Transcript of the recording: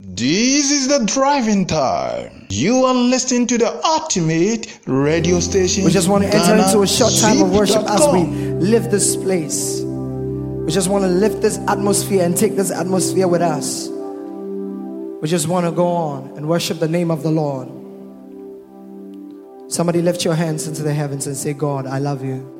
This is the driving time. You are listening to the ultimate radio station. We just want to enter into a short time of worship as we lift this place. We just want to lift this atmosphere and take this atmosphere with us. We just want to go on and worship the name of the Lord. Somebody lift your hands into the heavens and say, God, I love you.